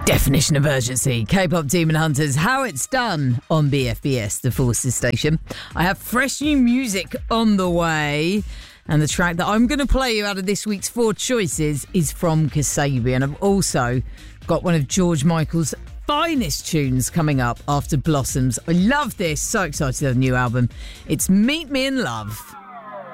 Definition of urgency. K-pop Demon Hunters, how it's done on BFBS, the Forces station. I have fresh new music on the way, and the track that I'm going to play you out of this week's 4 choices is from Kasabian. I've also got one of George Michael's finest tunes coming up after Blossoms. I love this. So excited to have a new album. It's Meet Me in Love.